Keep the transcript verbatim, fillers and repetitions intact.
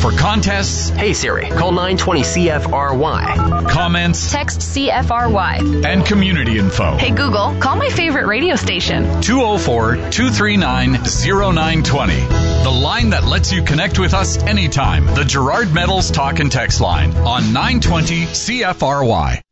For contests, Hey Siri, call nine twenty C F R Y. Comments, text C F R Y. And community info. Hey Google, call my favorite radio station. two oh four, two three nine, oh nine two oh. The line that lets you connect with us anytime. The Gerard Metals Talk and Text line on nine twenty C F R Y.